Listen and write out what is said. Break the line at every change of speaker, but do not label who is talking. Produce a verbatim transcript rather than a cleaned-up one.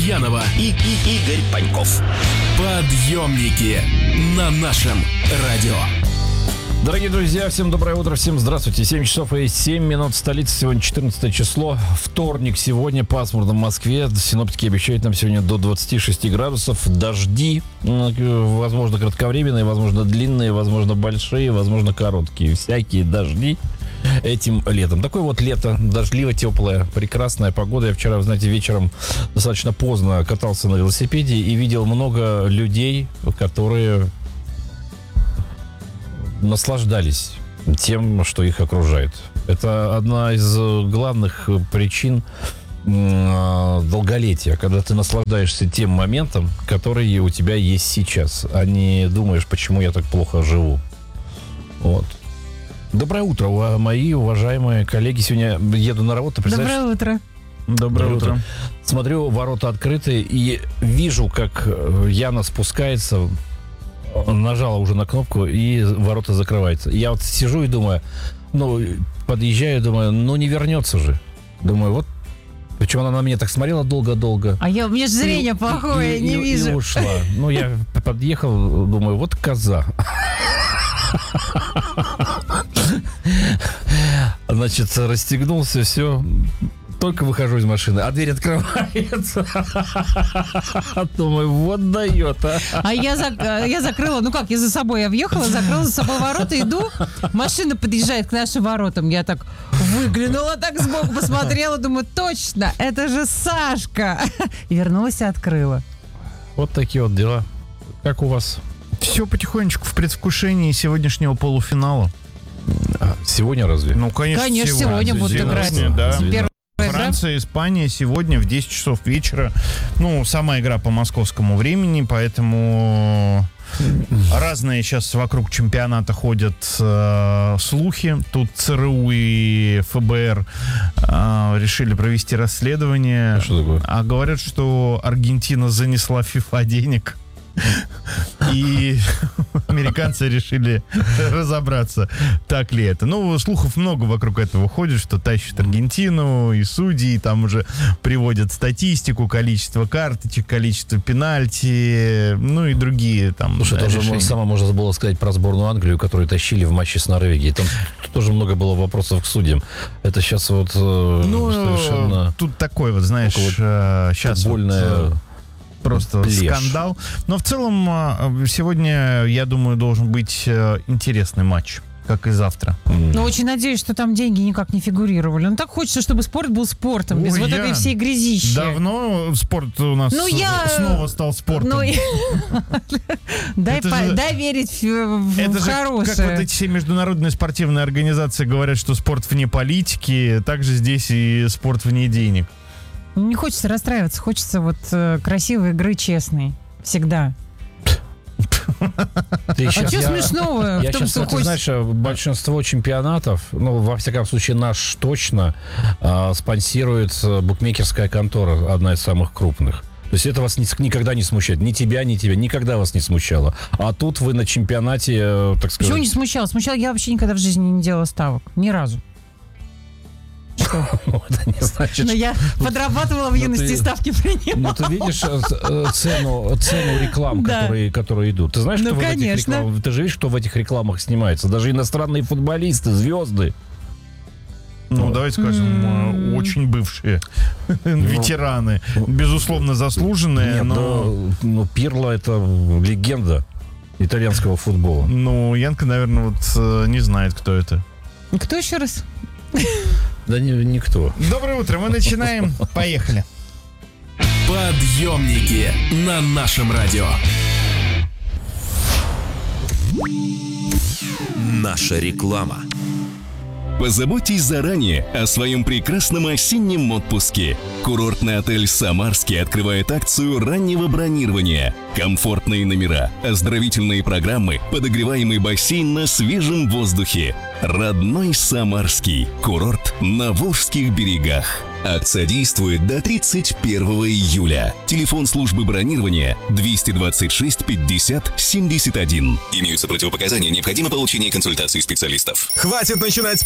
Гурьянова и, и Игорь Паньков. Подъемники на нашем радио.
Дорогие друзья, всем доброе утро, всем здравствуйте. семь часов и семь минут, столица, сегодня четырнадцатое число, вторник, сегодня пасмурно в Москве. Синоптики обещают нам сегодня до двадцати шести градусов, дожди, возможно, кратковременные, возможно, длинные, возможно, большие, возможно, короткие, всякие дожди этим летом. Такое вот лето, дождливо-теплое, прекрасная погода. Я вчера, вы знаете, вечером достаточно поздно катался на велосипеде и видел много людей, которые наслаждались тем, что их окружает. Это одна из главных причин долголетия, когда ты наслаждаешься тем моментом, который у тебя есть сейчас, а не думаешь, почему я так плохо живу. Вот. Доброе утро, мои уважаемые коллеги. Сегодня еду на работу.
Доброе утро.
Доброе утро. Смотрю, ворота открыты и вижу, как Яна спускается. Нажала уже на кнопку, и ворота закрываются. Я вот сижу и думаю, ну, подъезжаю, думаю, ну, не вернется же. Думаю, вот. Причем она на меня так смотрела долго-долго.
А я, у меня же зрение
и,
плохое,
и,
не
и,
вижу.
И ушла. Ну, я подъехал, думаю, вот коза. Значит, расстегнулся, все. Только выхожу из машины, а дверь открывается. Думаю, вот дает, а.
А я, зак... я закрыла, ну как, я за собой, я въехала, закрыла за собой ворота, иду, машина подъезжает к нашим воротам. Я так выглянула, так сбоку посмотрела, думаю, точно, это же Сашка. И вернулась и открыла.
Вот такие вот дела. Как у вас?
Все потихонечку в предвкушении сегодняшнего полуфинала.
Сегодня разве?
Ну, конечно,
Конечно, сегодня,
сегодня
будут играть.
Да.
Первый
Франция, Испания сегодня в десять часов вечера. Ну, сама игра по московскому времени, поэтому разные сейчас вокруг чемпионата ходят э, слухи. Тут ЦРУ и ФБР э, решили провести расследование.
А что такое?
А говорят, что Аргентина занесла ФИФА денег. И американцы решили разобраться, так ли это. Ну, слухов много вокруг этого ходит, что тащат Аргентину, и судьи там уже приводят статистику, количество карточек, количество пенальти, ну и другие там.
Слушай,
да,
тоже
решения.
самое можно было сказать про сборную Англию, которую тащили в матче с Норвегией. Там тоже много было вопросов к судьям. Это сейчас вот
ну,
совершенно...
Тут такой вот, знаешь,
вот
сейчас
футбольная...
вот, просто
Блеш.
скандал. Но в целом сегодня, я думаю, должен быть интересный матч, как и завтра.
Ну, очень надеюсь, что там деньги никак не фигурировали. Ну, так хочется, чтобы спорт был спортом, без
Ой,
вот
я
этой всей грязищи.
Давно спорт у нас
Ну, я...
снова стал спортом.
Ну, дай,
Это
по...
же-
дай верить в, в
Это же
хорошее.
как вот эти все международные спортивные организации говорят, что спорт вне политики, также здесь и спорт вне денег.
Не хочется расстраиваться, хочется вот э, красивой игры, честной. Всегда.
Ты
А
щас-
что
я-
смешного
Я
в том,
сейчас,
что
ты
хочется...
знаешь, большинство чемпионатов, ну, во всяком случае, наш точно а, спонсирует а, букмекерская контора, одна из самых крупных. То есть это вас ни- никогда не смущает. Ни тебя, ни тебя. Никогда вас не смущало. А тут вы на чемпионате, э, так сказать...
Почему не смущало? Смущало, я вообще никогда в жизни не делала ставок. Ни разу. Что?
Это не значит,
Но я подрабатывала в юности,
ты-
ставки принимала.
ну, ты видишь э, э, цену, цену реклам,
Да.
которые, которые идут. Ты знаешь,
Ну,
что в этих
конечно.
рекламах? Ты же видишь, что в этих рекламах снимается. Даже иностранные футболисты, звезды.
Ну, давайте скажем,
М.
э, очень бывшие ветераны, безусловно заслуженные,
Нет,
но...
но... ну, Пирло — это легенда итальянского футбола.
Ну, Янка, наверное, вот э, не знает, кто это.
Кто еще раз?
Да не, никто.
Доброе утро, мы начинаем. Поехали.
Подъемники на нашем радио. Наша реклама. Позаботьтесь заранее о своем прекрасном осеннем отпуске. Курортный отель «Самарский» открывает акцию раннего бронирования. Комфортные номера, оздоровительные программы, подогреваемый бассейн на свежем воздухе. Родной Самарский. Курорт на Волжских берегах. Акция действует до тридцать первого июля. Телефон службы бронирования двести двадцать шесть пятьдесят семьдесят один. Имеются противопоказания, необходимо получение консультации специалистов.
Хватит начинать